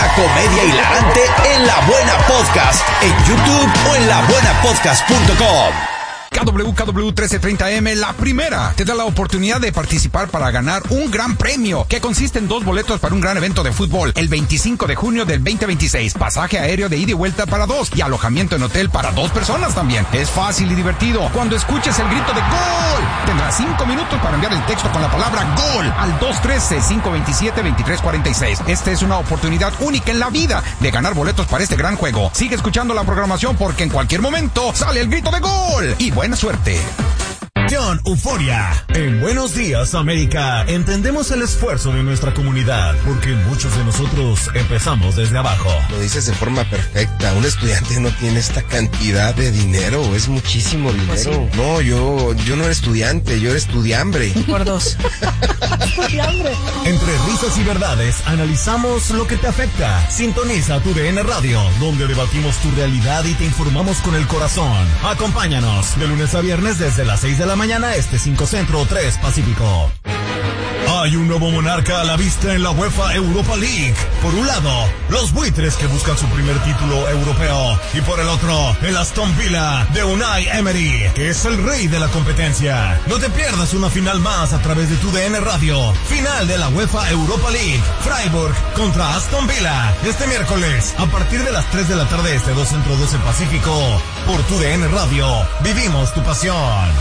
Pura comedia hilarante en La Buena Podcast, en YouTube o en labuenapodcast.com. KW 1330M, la primera, te da la oportunidad de participar para ganar un gran premio que consiste en 2 boletos para un gran evento de fútbol el 25 de junio del 2026, pasaje aéreo de ida y vuelta para 2 y alojamiento en hotel para 2 personas también. Es fácil y divertido. Cuando escuches el grito de ¡Gol!, tendrás 5 minutos para enviar el texto con la palabra ¡Gol! al 213-527-2346. Esta es una oportunidad única en la vida de ganar boletos para este gran juego. Sigue escuchando la programación porque en cualquier momento sale el grito de ¡Gol! Y buena suerte. Euforia. En Buenos Días, América, entendemos el esfuerzo de nuestra comunidad, porque muchos de nosotros empezamos desde abajo. Lo dices de forma perfecta. Un estudiante no tiene esta cantidad de dinero, es muchísimo dinero. Pues sí. No, yo no era estudiante, yo era estudiambre. Por 2. Estudiambre. Entre risas y verdades, analizamos lo que te afecta. Sintoniza tu DN Radio, donde debatimos tu realidad y te informamos con el corazón. Acompáñanos de lunes a viernes desde las 6 de la mañana, 5 Centro, 3 Pacífico. Hay un nuevo monarca a la vista en la UEFA Europa League. Por un lado, los buitres que buscan su primer título europeo. Y por el otro, el Aston Villa de Unai Emery, que es el rey de la competencia. No te pierdas una final más a través de tu DN Radio. Final de la UEFA Europa League. Freiburg contra Aston Villa. Este miércoles, a partir de las 3 de la tarde, 2 Centro, 12 Pacífico. Por tu DN Radio. Vivimos tu pasión.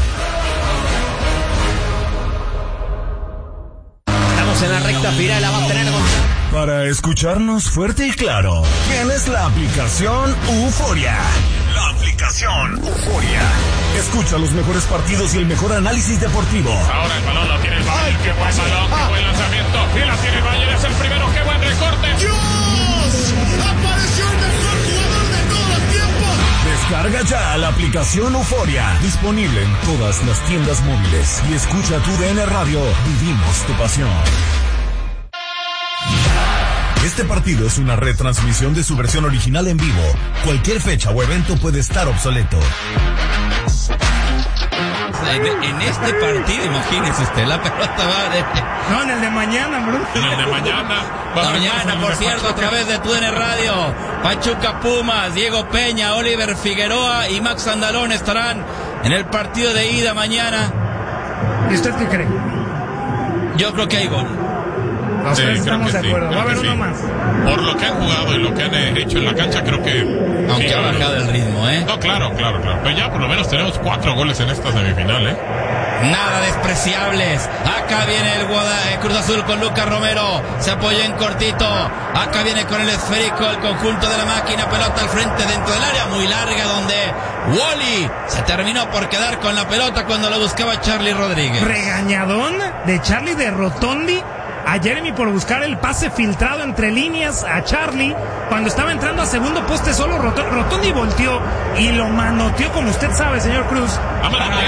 En la recta final la va a tener para escucharnos fuerte y claro. Tienes la aplicación Euforia. La aplicación Euforia. Escucha los mejores partidos y el mejor análisis deportivo. Ahora el balón lo tiene el Bayern. Qué buen balón, qué buen lanzamiento. Y la tiene el Bayern, es el primero. Qué buen recorte. ¡Dios! ¡Apareció el mejor jugador de todos los tiempos! Descarga ya la aplicación Euforia. Disponible en todas las tiendas móviles. Y escucha tu DN Radio. Vivimos tu pasión. Este partido es una retransmisión de su versión original en vivo. Cualquier fecha o evento puede estar obsoleto. En este partido, imagínese usted, la pelota va de... No, en el de mañana, bro. En el de mañana. Mañana, por cierto, a través de TUDN Radio, Pachuca Pumas, Diego Peña, Oliver Figueroa y Max Andalón estarán en el partido de ida mañana. ¿Y usted qué cree? Yo creo que hay gol. Sí, estamos de acuerdo. Va a haber uno más. Por lo que han jugado y lo que han hecho en la cancha, creo que... Aunque sí, ha bajado el ritmo, ¿eh? No, claro. Pero ya por lo menos tenemos 4 goles en esta semifinal, ¿eh? Nada despreciables. Acá viene el Cruz Azul con Lucas Romero. Se apoyó en cortito. Acá viene con el esférico el conjunto de la máquina. Pelota al frente dentro del área muy larga donde Wally se terminó por quedar con la pelota cuando lo buscaba Charlie Rodríguez. Regañadón de Charlie de Rotondi a Jeremy por buscar el pase filtrado entre líneas a Charlie cuando estaba entrando a segundo poste solo. Rotondi volteó y lo manoteó, como usted sabe, señor Cruz, a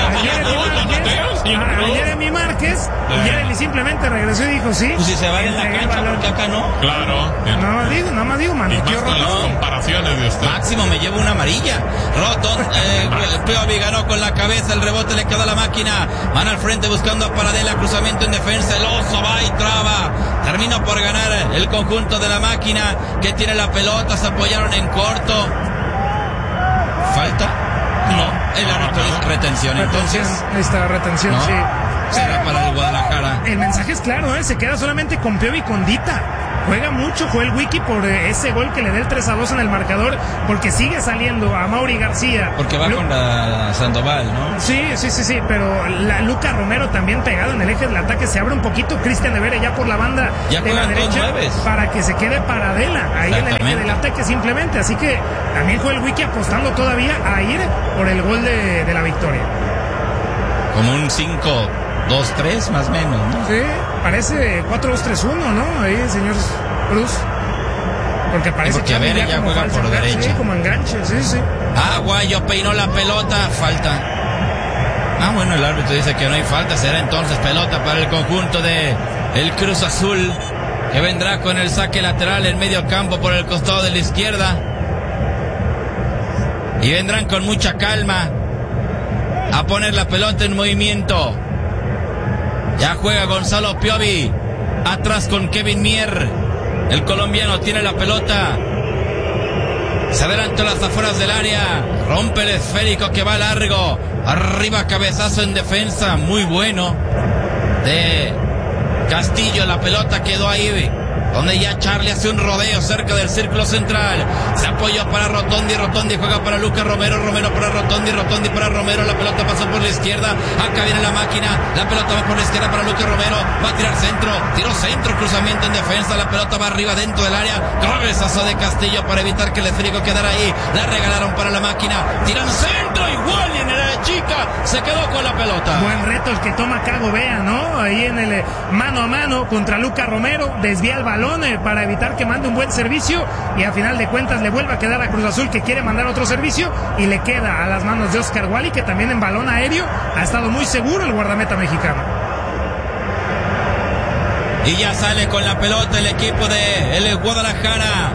Jeremy Márquez, y Jeremy simplemente regresó y dijo sí. Pues si se va en la cancha, porque acá no. Claro. Nada más digo, manoteó Rotondi. Las comparaciones de usted. Máximo me lleva una amarilla. Piovi ganó con la cabeza, el rebote le quedó a la máquina. Van al frente buscando a Paradela, cruzamiento en defensa, el oso va y traba. Terminó por ganar el conjunto de la máquina que tiene la pelota, se apoyaron en corto. ¿Falta? No, el árbitro dice retención. Entonces, esta retención, ¿no? Sí. Será para el Guadalajara. El mensaje es claro, se queda solamente con Piovi y con Dita. Juega mucho Joel Wiki por ese gol que le dé el 3-2 en el marcador, porque sigue saliendo a Mauri García. Porque va con la Sandoval, ¿no? Sí, pero Luca Romero también pegado en el eje del ataque, se abre un poquito. Cristian de Vere ya por la banda ya de la derecha para que se quede Paradela ahí en el eje del ataque simplemente. Así que también Joel Wiki apostando todavía a ir por el gol de la victoria. Como un 5-2-3 más o menos, ¿no? Sí, parece 4-2-3-1, ¿no? Ahí, señor Cruz. Porque parece que Vera ya juega por derecha. Sí, como enganche, sí. Aguayo peinó la pelota, falta. Bueno, el árbitro dice que no hay falta, será entonces pelota para el conjunto de el Cruz Azul, que vendrá con el saque lateral en medio campo por el costado de la izquierda. Y vendrán con mucha calma a poner la pelota en movimiento. Ya juega Gonzalo Piovi, atrás con Kevin Mier. El colombiano tiene la pelota. Se adelanta a las afueras del área. Rompe el esférico que va largo. Arriba, cabezazo en defensa. Muy bueno. De Castillo. La pelota quedó ahí, donde ya Charlie hace un rodeo cerca del círculo central. Se apoyó para Rotondi. Rotondi juega para Lucas Romero. Romero para Rotondi. Rotondi para Romero. La pelota pasó por la izquierda. Acá viene la máquina. La pelota va por la izquierda para Lucas Romero. Va a tirar centro. Tiró centro. Cruzamiento en defensa. La pelota va arriba dentro del área. Cabezazo de Castillo para evitar que el esférico quedara ahí. La regalaron para la máquina. Tiran centro. Igual y en la chica se quedó con la pelota. Buen reto el que toma Cago Vea, ¿no? Ahí en el mano a mano contra Lucas Romero. Desvía el balón para evitar que mande un buen servicio y a final de cuentas le vuelve a quedar a Cruz Azul, que quiere mandar otro servicio y le queda a las manos de Oscar Wally, que también en balón aéreo ha estado muy seguro el guardameta mexicano. Y ya sale con la pelota el equipo de el Guadalajara.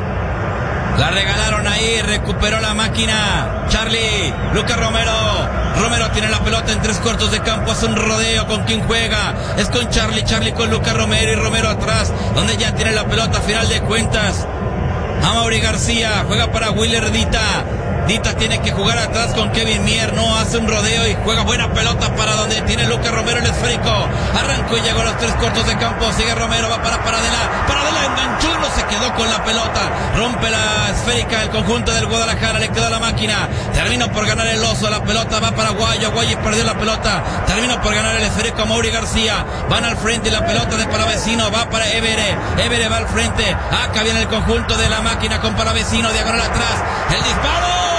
La regalaron ahí, recuperó la máquina Charlie, Lucas Romero. Romero tiene la pelota en 3 cuartos de campo, hace un rodeo. ¿Con quién juega? Es con Charlie, Charlie con Lucas Romero y Romero atrás, donde ya tiene la pelota a final de cuentas. Amaury García juega para Willer Dita. Dita tiene que jugar atrás con Kevin Mier, no hace un rodeo y juega buena pelota para donde tiene Lucas Romero el esférico. Arrancó y llegó a los 3 cuartos de campo, sigue Romero, va para Paradela, enganchó, no se quedó con la pelota. Rompe la esférica el conjunto del Guadalajara, le queda la máquina. Terminó por ganar el oso, la pelota va para Guayo perdió la pelota. Terminó por ganar el esférico Amaury García. Van al frente y la pelota de Palavecino va para Évere va al frente. Acá viene el conjunto de la máquina con Palavecino, diagonal atrás. El disparo.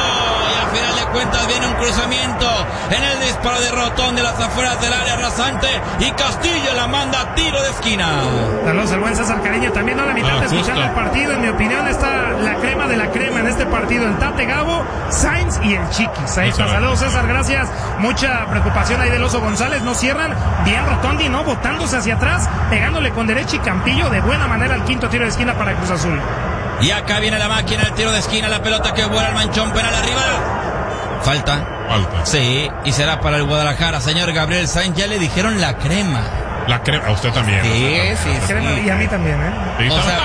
A final de cuentas viene un cruzamiento en el disparo de Rotón de las afueras del área rasante y Castillo la manda a tiro de esquina. Saludos al buen César Cariño, también a la mitad de escuchando el partido. En mi opinión está la crema de la crema en este partido, el Tate Gabo, Sainz y el Chiquis. Ahí está. Saludos César, gracias. Mucha preocupación ahí del Oso González, no cierran bien Rotondi, no, botándose hacia atrás, pegándole con derecha y Campillo de buena manera al quinto tiro de esquina para Cruz Azul. Y acá viene la máquina, el tiro de esquina, la pelota que vuela al manchón, penal arriba. Falta. Sí, y será para el Guadalajara. Señor Gabriel Sainz, ya le dijeron la crema. La crema, a usted también. Sí. Crema, y a mí también, ¿eh? Sí, o sea,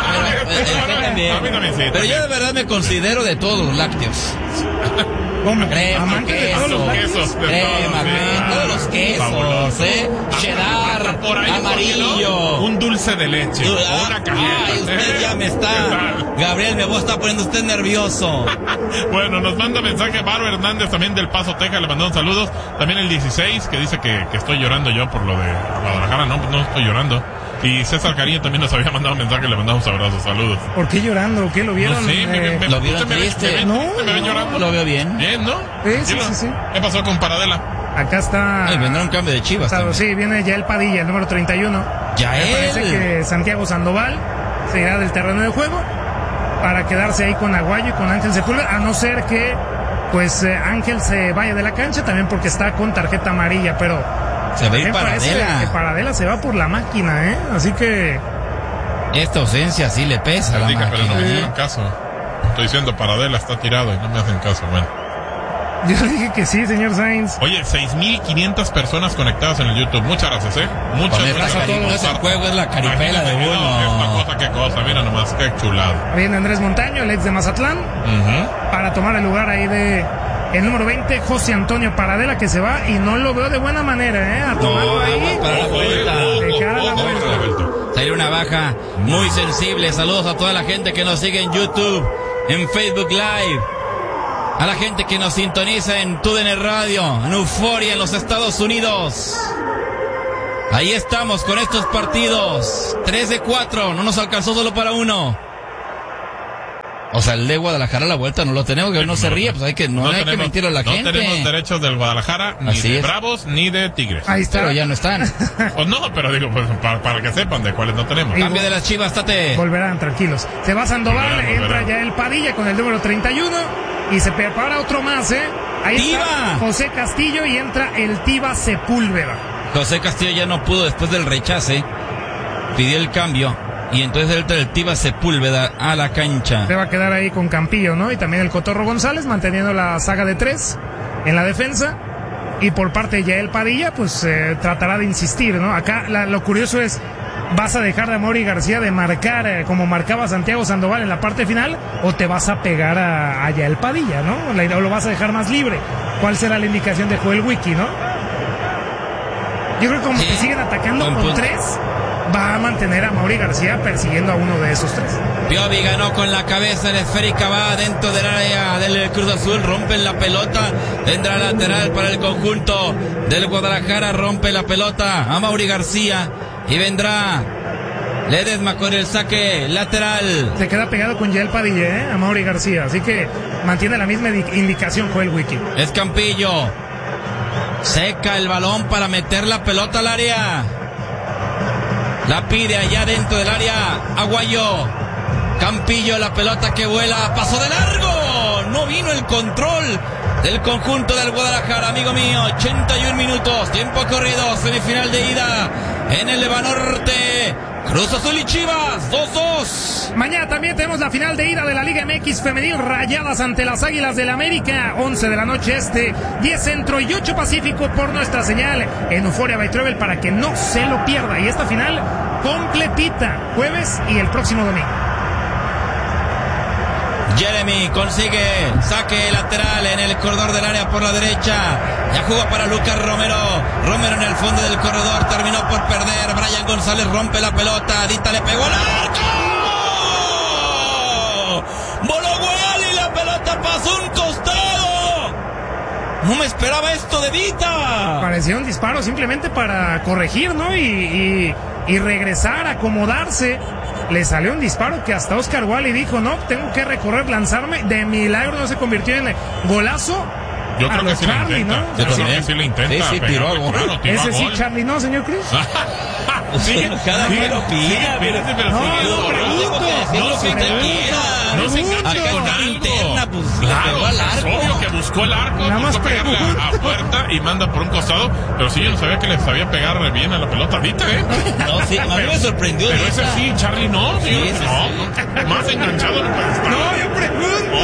a mí también sí. Pero yo de verdad me considero de todos los lácteos. ¿Cómo? Crema, Amante de todos los quesos, crema, todos los quesos, cheddar, por ahí, amarillo, un dulce de leche, una cajeta. Ay, usted ya me está, Gabriel, me está poniendo usted nervioso. Bueno, nos manda mensaje Varo Hernández también del Paso, Texas, le mandamos saludos. También el 16 que dice que estoy llorando yo por lo de Guadalajara. No estoy llorando. Y César Cariño también nos había mandado un mensaje, le mandamos abrazos, saludos. ¿Por qué llorando? ¿Qué lo vieron? No sé, ¿lo vieron triste? ¿Me ven llorando? Lo veo bien. Bien, ¿no? Sí. ¿Qué pasó con Paradela? Acá está. Vendrá un cambio de Chivas. Sí, viene Yael Padilla, el número 31. Yael. Parece que Santiago Sandoval se irá del terreno de juego para quedarse ahí con Aguayo y con Ángel Sepúlveda, a no ser que pues Ángel se vaya de la cancha también porque está con tarjeta amarilla, pero se va a ir Paradela. Que Paradela se va por la máquina, así que esta ausencia sí le pesa a la máquina. Pero no me hicieron caso. Estoy diciendo Paradela está tirado y no me hacen caso. Bueno, yo dije que sí, señor Sainz. Oye, 6,500 personas conectadas en el YouTube. Muchas gracias, Muchas gracias a todos. El juego es la caripela de uno. Qué cosa, mira nomás, qué chulado. Viene Andrés Montaño, el ex de Mazatlán, para tomar el lugar ahí de el número 20, José Antonio Paradela, que se va y no lo veo de buena manera, a tomarlo ahí. Para la vuelta. De cara a la vuelta. Sería una baja muy sensible. Saludos a toda la gente que nos sigue en YouTube, en Facebook Live. A la gente que nos sintoniza en TUDN Radio, en Euforia, en los Estados Unidos. Ahí estamos con estos partidos. 3 de 4, no nos alcanzó solo para uno. O sea, el de Guadalajara a la vuelta no lo tenemos, que no se ríe, pues hay que mentirle a la gente. No tenemos derechos del Guadalajara, ni de Bravos, ni de Tigres. Ahí está. Pero ya no están. Pues no, pero digo, pues para que sepan de cuáles no tenemos. Cambio de las Chivas, Tate. Volverán, tranquilos. Se va Sandoval, entra ya el Padilla con el número 31 y se prepara otro más, Ahí está José Castillo y entra el Tiva Sepúlveda. José Castillo ya no pudo después del rechace, pidió el cambio. Y entonces entra el Tiva Sepúlveda a la cancha. Se va a quedar ahí con Campillo, ¿no? Y también el Cotorro González manteniendo la saga de 3 en la defensa. Y por parte de Yael Padilla, pues tratará de insistir, ¿no? Acá lo curioso es, ¿Vas a dejar de Amaury García de marcar como marcaba Santiago Sandoval en la parte final o te vas a pegar a Yael Padilla, ¿no? O lo vas a dejar más libre. ¿Cuál será la indicación de Joel Wiki, no? Yo creo que como te siguen atacando con 3, va a mantener a Amaury García persiguiendo a uno de esos 3. Piovi ganó con la cabeza, la esférica va dentro del área del Cruz Azul, rompen la pelota, vendrá lateral para el conjunto del Guadalajara, rompe la pelota Amaury García y vendrá Ledesma con el saque lateral. Se queda pegado con Yael Padilla, Amaury García, así que mantiene la misma indicación Joel Wiki. Es Campillo, seca el balón para meter la pelota al área. La pide allá dentro del área Aguayo. Campillo, la pelota que vuela, pasó de largo. No vino el control del conjunto del Guadalajara, amigo mío. 81 minutos, tiempo corrido, semifinal de ida en el Banorte. Cruz Azul y Chivas, 2-2. Mañana también tenemos la final de ida de la Liga MX Femenil, Rayadas ante las Águilas del América, 11 de la noche 10 Centro y 8 Pacífico por nuestra señal en Euforia by Travel para que no se lo pierda. Y esta final completita, jueves y el próximo domingo. Jeremy consigue saque lateral en el corredor del área por la derecha. Ya jugó para Lucas Romero. Romero en el fondo del corredor, terminó por perder. Brian González rompe la pelota. Dita le pegó al arco. Voló Guayali y la pelota pasó un costado. No me esperaba esto de Dita. Parecía un disparo simplemente para corregir, ¿no? Y regresar, acomodarse. Le salió un disparo que hasta Oscar Wally dijo, no, tengo que recorrer, lanzarme. De milagro no se convirtió en golazo. Yo creo que sí Charlie, lo intenta. ¿no? Yo creo que sí lo intenta. Sí, tiró a gol. Claro, tiró Ese a sí, gol. Charlie, no, señor Cruz. Sí, Cada quien opina, pero no se engancha con algo. Interna, pues, Claro, al es arco. obvio que buscó el arco, Nada más buscó pegarle pregunto. a puerta y manda por un costado, pero sí, yo no sabía que le sabía pegar bien a la pelota ahorita, No, sí, a mí me sorprendió. Pero ese sí, Charlie no, sí, ese no, más enganchado no puede estar. No, yo pregunto.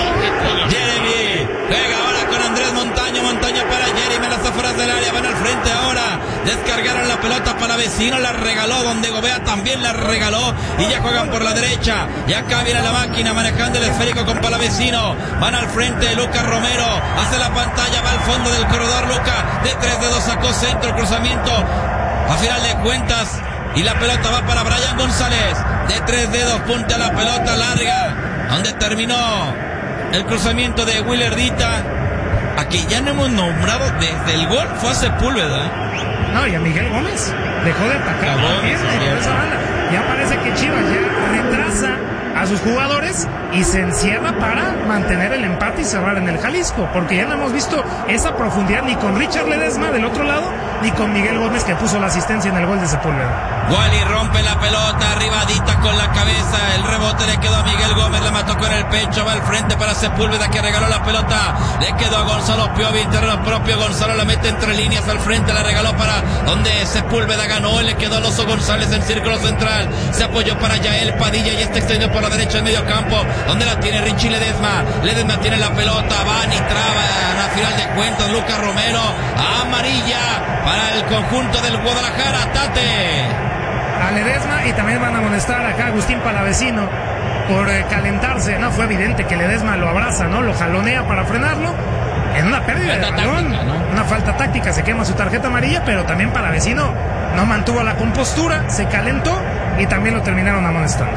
Jeremy juega ahora con Andrés Montaño. Montaño para Jeremy a las afueras del área. Van al frente ahora. Descargaron la pelota para Vecino. La regaló. Donde Gobea también la regaló. Y ya juegan por la derecha. Y acá viene la máquina manejando el esférico con Palavecino. Van al frente. Lucas Romero hace la pantalla. Va al fondo del corredor. Lucas de 3 dedos sacó centro. Cruzamiento. A final de cuentas. Y la pelota va para Brian González. De 3 dedos punta la pelota larga. Donde terminó el cruzamiento de Willerdita. A que ya no hemos nombrado desde el gol fue a Sepúlveda. No, y a Miguel Gómez dejó de atacar también por esa banda. Ya parece que Chivas ya retrasa a sus jugadores y se encierra para mantener el empate y cerrar en el Jalisco, porque ya no hemos visto esa profundidad ni con Richard Ledesma del otro lado, ni con Miguel Gómez que puso la asistencia en el gol de Sepúlveda. Wally rompe la pelota, arribadita con la cabeza, el rebote le quedó a Miguel Gómez, la mató con el pecho, va al frente para Sepúlveda que regaló la pelota, le quedó a Gonzalo Piovi, terreno propio, Gonzalo la mete entre líneas al frente, la regaló para donde Sepúlveda ganó, le quedó al Oso González en círculo central, se apoyó para Yael Padilla y este extendió por la derecha en medio campo, donde la tiene Richie Ledesma, Ledesma tiene la pelota, van y traba, a final de cuentas Lucas Romero, amarilla para el conjunto del Guadalajara, Tate. A Ledesma y también van a amonestar acá a Agustín Palavecino por calentarse. No, fue evidente que Ledesma lo abraza, ¿no? Lo jalonea para frenarlo en una pérdida de balón, táctica, ¿no? Una falta táctica, se quema su tarjeta amarilla, pero también Palavecino no mantuvo la compostura, se calentó y también lo terminaron amonestando.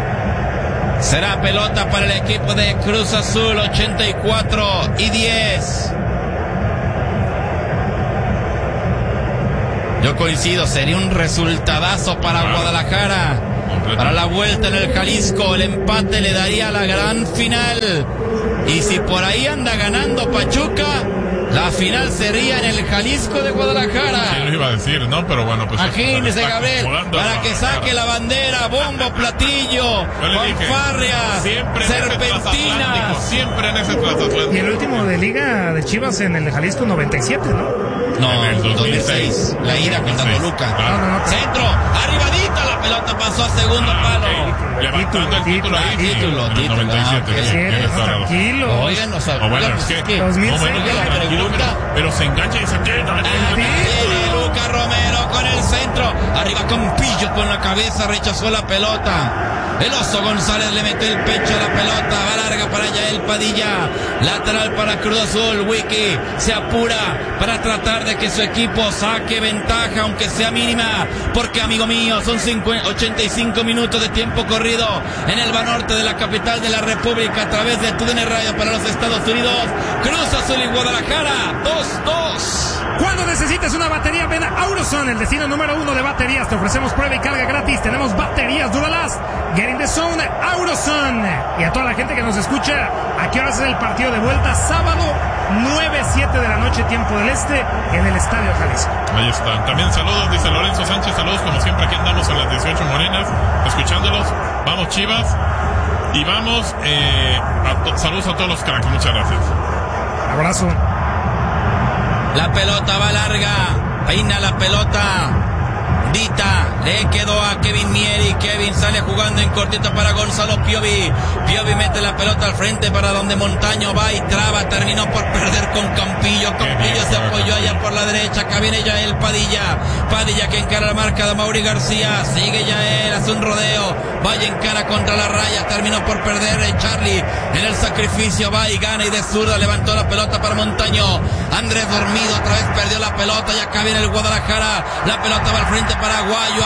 Será pelota para el equipo de Cruz Azul, 84-10. Yo coincido, sería un resultadazo para Guadalajara. Para la vuelta en el Jalisco, el empate le daría la gran final. Y si por ahí anda ganando Pachuca, la final sería en el Jalisco de Guadalajara. Sí, lo iba a decir, ¿no? Pero bueno, pues... Imagínese, Gabriel, para que saque la bandera, bombo, platillo, fanfarria, serpentinas. Siempre en ese transatlántico. Y el último de Liga de Chivas en el Jalisco 97, ¿no? No, en el 2006. La ida contra Toluca. Claro. No. Centro, arribadita, la pelota pasó a segundo palo. Levantando el título ahí. Título. 97. Tranquilo. Oigan, nos bueno, es que... 2006. la pregunta. Pero se engancha y se tiene. Tiene Lucas va Romero con el centro. Arriba Campillo con la cabeza, rechazó la pelota. El Oso González le metió el pecho a la pelota. Va larga para Yael Padilla. Lateral para Cruz Azul. Wiki se apura para tratar de que su equipo saque ventaja, aunque sea mínima. Porque, amigo mío, son 85 minutos de tiempo corrido en el Banorte de la capital de la República a través de TUDN Radio para los Estados Unidos. Cruz Azul y Guadalajara, 2-2. Cuando necesites una batería, ven a Auroson, el destino número 1 de baterías. Te ofrecemos prueba y carga gratis. Tenemos baterías Duralast. Get in the zone, Auroson. Y a toda la gente que nos escucha, ¿a qué horas es el partido de vuelta? Sábado, 9-7 de la noche, tiempo del este, en el Estadio Jalisco. Ahí está. También saludos, dice Lorenzo Sánchez. Saludos, como siempre, aquí andamos a las 18 morenas, escuchándolos. Vamos, Chivas. Y vamos, saludos a todos los cracks. Muchas gracias. Abrazo. La pelota va larga, peina la pelota. Dita le quedó a Kevin Mier y Kevin sale jugando en cortito para Gonzalo Piovi. Piovi mete la pelota al frente para donde Montaño va y traba. Terminó por perder con Campillo. Campillo se apoyó allá por la derecha. Acá viene Yael Padilla. Padilla que encara la marca de Mauri García. Sigue Yael, hace un rodeo. Vaya encara contra la raya. Terminó por perder Charlie en el sacrificio. Va y gana y de zurda levantó la pelota para Montaño. Andrés dormido, otra vez perdió la pelota y acá viene el Guadalajara. La pelota va al frente para Aguayo.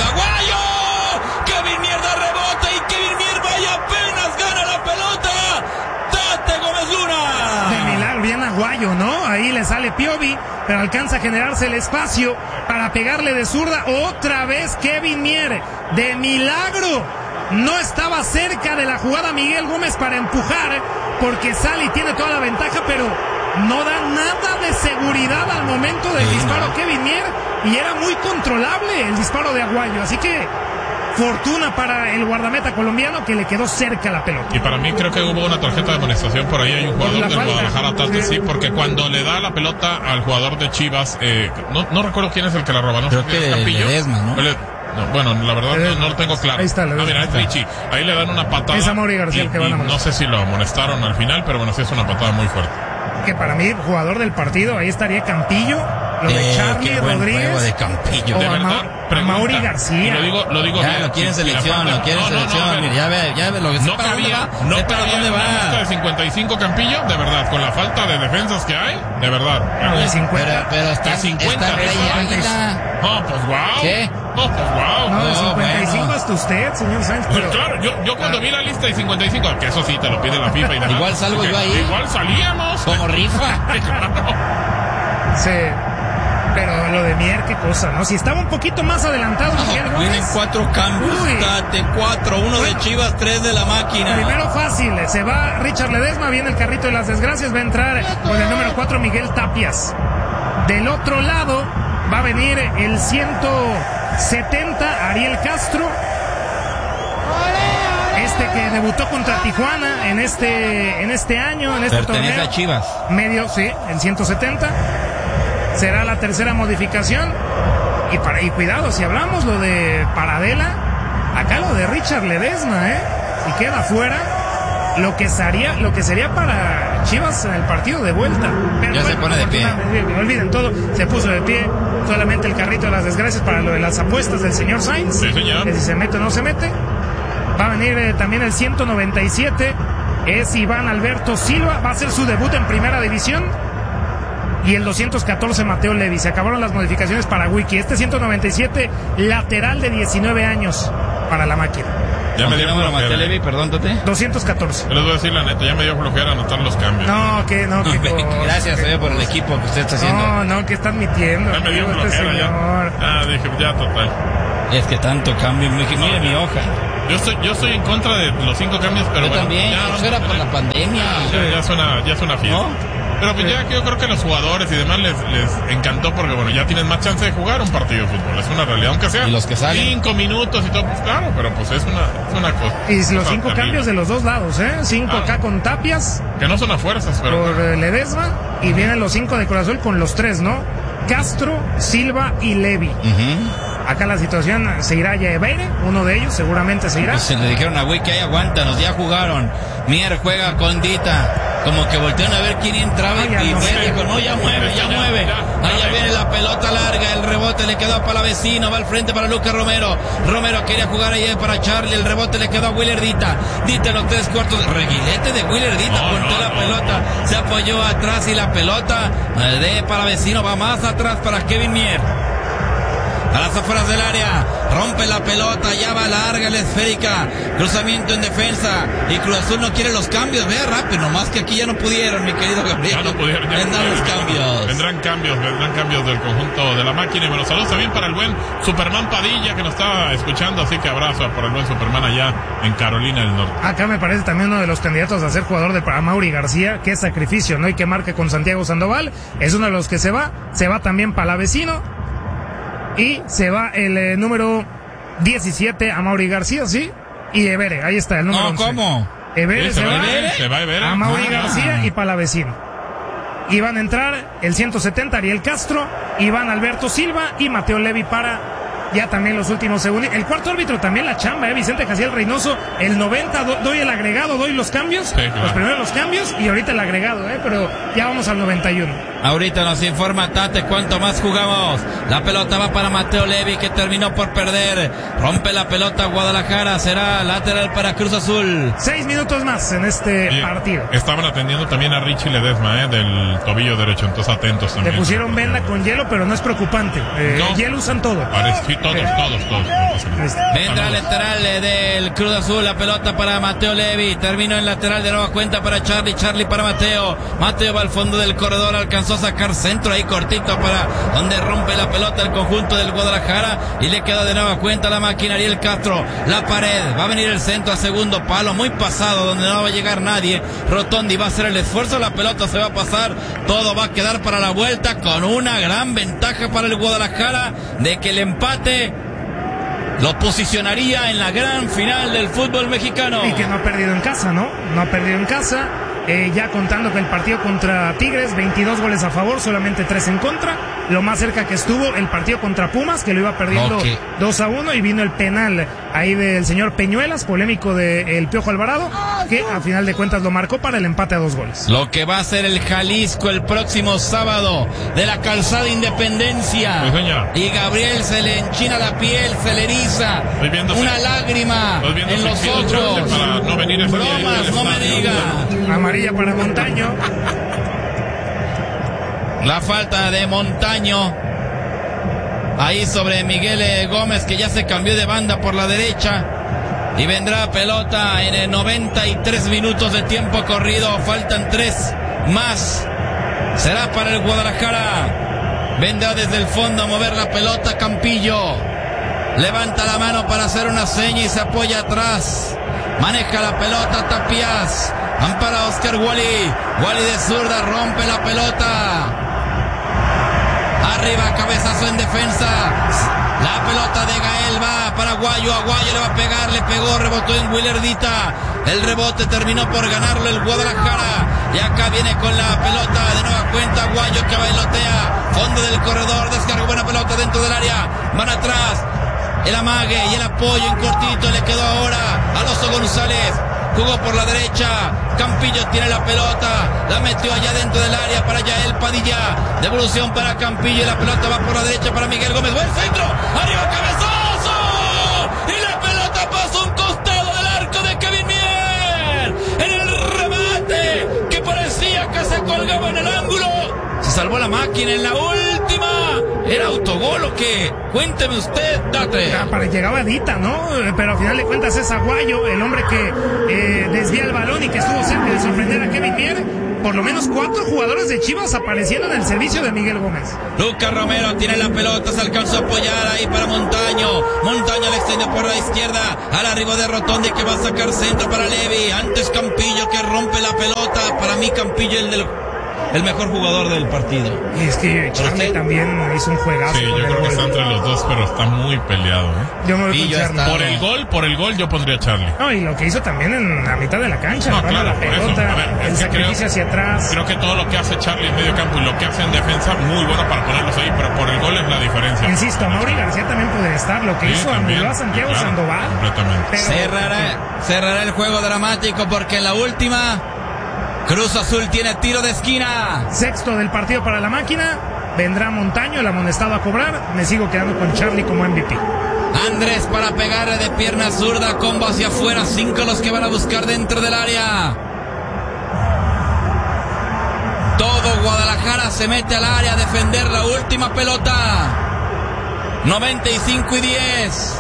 Kevin Mier da rebote y Kevin Mier vaya apenas gana la pelota. Tate Gómez Luna. De milagro, bien Aguayo, ¿no? Ahí le sale Piovi, pero alcanza a generarse el espacio para pegarle de zurda. Otra vez Kevin Mier. De milagro. No estaba cerca de la jugada Miguel Gómez para empujar, porque sale y tiene toda la ventaja, pero no da nada de seguridad al momento del disparo Kevin Mier, y era muy controlable el disparo de Aguayo, así que fortuna para el guardameta colombiano que le quedó cerca la pelota. Y para mí creo que hubo una tarjeta de amonestación por ahí. Hay un jugador del Guadalajara Tate, sí, porque cuando le da la pelota al jugador de Chivas, no recuerdo quién es el que la roba, ¿no? Creo que Campillo. Ledesma, ¿no? No, bueno, la verdad no lo tengo claro. Ahí está, mira, es Richie. Ahí le dan una patada. Es a Mauri García el que van a no sé si lo amonestaron al final, pero bueno, sí es una patada muy fuerte. Que para mí, jugador del partido, ahí estaría Campillo, lo de Charlie Rodríguez, de Campillo. o De verdad, a Mauri García. Y lo digo ya bien. lo quieren selección, lo quieren selección. Mira, ya ve lo que no cabía ¿dónde una va? de 55 Campillo, de verdad, con la falta de defensas que hay, de verdad. No, de 50. Pero está 50. No, pues wow. ¿Qué? No, pues wow. No, de 55 bueno. hasta usted, señor Sánchez. Pues Pero claro, yo cuando vi la lista de 55, que eso sí te lo pide la FIFA y demás. Igual salgo yo ahí. Igual salíamos. Como rifa. sí. Pero lo de Mier, qué cosa, ¿no? Si estaba un poquito más adelantado Miguel Gómez. Vienen 4 cambios. Tate 4, 1 de Chivas, 3 de la máquina. Primero fácil, se va Richard Ledesma, viene el carrito de las desgracias, va a entrar con el número 4 Miguel Tapias. Del otro lado va a venir el 170 Ariel Castro. Que debutó contra Tijuana en este año, en este Pertenece torneo. a Chivas. Medio, sí, el 170. Será la tercera modificación. Y cuidado, si hablamos lo de Paradela, acá lo de Richard Ledesma, si queda fuera, lo que sería para Chivas en el partido de vuelta. Pero ya se pone de pie. Olviden todo, se puso de pie. Solamente el carrito de las desgracias para lo de las apuestas del señor Sainz. Sí, señor. Que si se mete o no se mete. Va a venir también el 197, es Iván Alberto Silva, va a hacer su debut en Primera División. Y el 214 Mateo Levi. Se acabaron las modificaciones para Wiki. Este 197, lateral de 19 años para la máquina. Ya me dio flojera. Mateo Levi, perdón, Tate. 214. Les voy a decir la neta, ya me dio flojera anotar los cambios. No, que Gracias por el equipo que usted está haciendo. No, que está admitiendo. Ya me dio flojera ya. Dije, ya total. Es que tanto cambio, mire mi hoja. Yo estoy en contra de los 5 cambios, pero yo bueno. También, eso era por la pandemia. Ya suena fiesta. ¿No? Pero pues ya que yo creo que los jugadores y demás les encantó porque bueno, ya tienen más chance de jugar un partido de fútbol, es una realidad, aunque sea y los que salen 5 minutos y todo, pues claro, pero pues es una cosa. Y los 5 cambios de los dos lados, 5 acá con Tapias. Que no son a fuerzas, pero por Ledesma, y vienen los 5 de Cruz Azul con los 3, ¿no? Castro, Silva y Levi. Acá la situación se irá ya Ebeire, uno de ellos seguramente se irá. Pues se le dijeron a Wiki, ahí aguántanos, ya jugaron. Mier juega con Dita. como que voltearon a ver quién entraba y dijo, no, ya mueve. Allá viene la pelota larga, el rebote le quedó a Palavecino, va al frente para Lucas Romero. Romero quería jugar ahí para Charlie, el rebote le quedó a Willardita. Dita en los 3/4, reguilete de Willardita, apuntó la pelota, se apoyó atrás y la pelota de Palavecino va más atrás para Kevin Mier. A las afueras del área, rompe la pelota, ya va larga la esférica, cruzamiento en defensa, y Cruz Azul no quiere los cambios, vea rápido, nomás que aquí ya no pudieron, mi querido Gabriel. Ya no pudieron. Vendrán los cambios. Vendrán cambios del conjunto de la máquina. Y bueno, saludos también para el buen Superman Padilla, que nos está escuchando, así que abrazo para el buen Superman allá en Carolina del Norte. Acá me parece también uno de los candidatos a ser jugador de Mauri García, que es sacrificio, ¿no? Y que marque con Santiago Sandoval, es uno de los que se va también Palavecino. Y se va el número 17 a Mauri García, ¿sí? Y Evere, ahí está el número 11. ¿Cómo? Evere se va Evere. a Mauri García y Palavecino. Y van a entrar el 170 Ariel Castro, Iván Alberto Silva y Mateo Levi para ya también los últimos segundos. El cuarto árbitro también la chamba, Vicente Jaciel Reynoso. El 90 doy el agregado, doy los cambios. Sí, claro. Los primeros los cambios y ahorita el agregado, pero ya vamos al 91. Ahorita nos informa Tate cuánto más jugamos. La pelota va para Mateo Levi, que terminó por perder. Rompe la pelota Guadalajara, será lateral para Cruz Azul. 6 minutos más en este partido. Estaban atendiendo también a Richie Ledesma, del tobillo derecho, entonces atentos también. Le pusieron venda con hielo, pero no es preocupante. No. Hielo usan todo. Sí, todos. Vendrá lateral del Cruz Azul, la pelota para Mateo Levi, terminó en lateral de nueva cuenta para Charlie para Mateo va al fondo del corredor, alcanzó a sacar centro ahí cortito para donde rompe la pelota el conjunto del Guadalajara y le queda de nueva cuenta la máquina Ariel Castro, la pared, va a venir el centro a segundo palo, muy pasado donde no va a llegar nadie, Rotondi va a hacer el esfuerzo, la pelota se va a pasar, todo va a quedar para la vuelta con una gran ventaja para el Guadalajara de que el empate lo posicionaría en la gran final del fútbol mexicano. Y que no ha perdido en casa, ¿no? No ha perdido en casa. Ya contando que el partido contra Tigres, 22 goles a favor, solamente 3 en contra. Lo más cerca que estuvo el partido contra Pumas, que lo iba perdiendo 2-1, y vino el penal ahí del señor Peñuelas, polémico del Piojo Alvarado, que a final de cuentas lo marcó para el empate a 2 goles. Lo que va a ser el Jalisco el próximo sábado de la Calzada Independencia. Y Gabriel se le enchina la piel, se le eriza una lágrima en los ojos. Para no venir bromas, no me diga. Amarilla para Montaño. La falta de Montaño ahí sobre Miguel Gómez, que ya se cambió de banda por la derecha, y vendrá pelota en el 93 minutos de tiempo corrido, faltan 3 más, será para el Guadalajara. Vendrá desde el fondo a mover la pelota Campillo, levanta la mano para hacer una seña y se apoya atrás, maneja la pelota Tapias, ampara Oscar Wally de zurda, rompe la pelota, arriba, cabezazo en defensa, la pelota de Gael va para Aguayo le va a pegar, le pegó, rebotó en Willardita, el rebote terminó por ganarlo el Guadalajara, y acá viene con la pelota de nueva cuenta Aguayo, que bailotea, fondo del corredor, descargó buena pelota dentro del área, van atrás, el amague y el apoyo en cortito, le quedó ahora a Alonso González, jugó por la derecha, Campillo tiene la pelota, la metió allá dentro del área para Yael Padilla, devolución para Campillo y la pelota va por la derecha para Miguel Gómez, buen centro, arriba cabezazo, y la pelota pasa a un costado del arco de Kevin Mier, en el remate que parecía que se colgaba en el ángulo, se salvó la máquina en la última, ¿era autogol o qué? Cuénteme usted, Tate. Llegaba Dita, ¿no? Pero al final de cuentas es Aguayo, el hombre que desvía el balón y que estuvo cerca de sorprender a Kevin Mier. Por lo menos 4 jugadores de Chivas apareciendo en el servicio de Miguel Gómez. Lucas Romero tiene la pelota, se alcanzó a apoyar ahí para Montaño le extiende por la izquierda, al arribo de Rotondi, que va a sacar centro para Levi, antes Campillo que rompe la pelota, para mí Campillo el mejor jugador del partido. Y es que Charlie también hizo un juegazo. Sí, yo creo que está entre los dos, pero está muy peleado. Yo me voy con Charlie. Por el gol yo pondría a Charlie. No, y lo que hizo también en la mitad de la cancha, no, claro, la pelota, el sacrificio hacia atrás. Creo que todo lo que hace Charlie en medio campo y lo que hace en defensa, muy bueno para ponerlos ahí, pero por el gol es la diferencia. Insisto, Mauri García también podría estar. Lo que hizo anuló a Santiago Sandoval. Completamente. Cerrará el juego dramático, porque en la última Cruz Azul tiene tiro de esquina. Sexto del partido para la máquina. Vendrá Montaño, el amonestado a cobrar. Me sigo quedando con Charlie como MVP. Andrés para pegarle de pierna zurda, combo hacia afuera. 5 los que van a buscar dentro del área. Todo Guadalajara se mete al área a defender la última pelota. 95-10.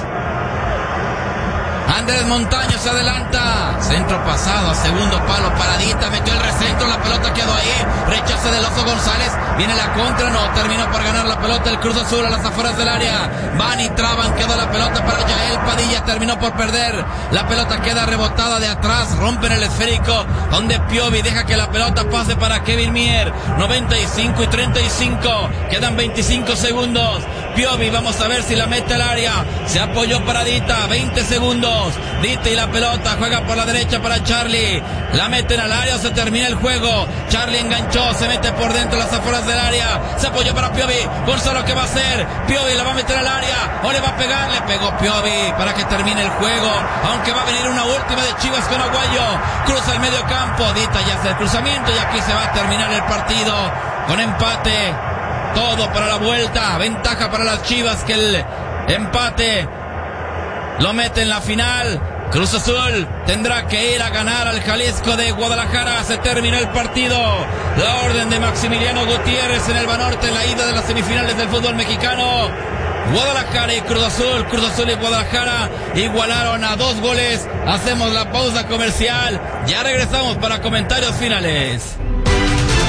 Andrés Montaño se adelanta. Centro pasado a segundo palo. Paradita, metió el recentro. La pelota quedó ahí. Rechace del Oso González. Viene la contra. No, terminó por ganar la pelota el Cruz Azul a las afueras del área. Van y traban. Quedó la pelota para Yael Padilla. Terminó por perder. La pelota queda rebotada de atrás. Rompen el esférico. Donde Piovi deja que la pelota pase para Kevin Mier. 95-35. Quedan 25 segundos. Piovi, vamos a ver si la mete al área. Se apoyó Paradita. 20 segundos. Dita y la pelota juega por la derecha para Charlie. La meten al área, se termina el juego. Charlie enganchó, se mete por dentro las afueras del área. Se apoyó para Piovi. Gonzalo, ¿qué va a hacer? Piovi la va a meter al área. O le va a pegar, le pegó Piovi para que termine el juego. Aunque va a venir una última de Chivas con Aguayo. Cruza el medio campo. Dita ya hace el cruzamiento y aquí se va a terminar el partido con empate. Todo para la vuelta. Ventaja para las Chivas que el empate lo mete en la final. Cruz Azul tendrá que ir a ganar al Jalisco de Guadalajara. Se terminó el partido. La orden de Maximiliano Gutiérrez en el Banorte en la ida de las semifinales del fútbol mexicano. Guadalajara y Cruz Azul y Guadalajara igualaron a 2 goles. Hacemos la pausa comercial. Ya regresamos para comentarios finales.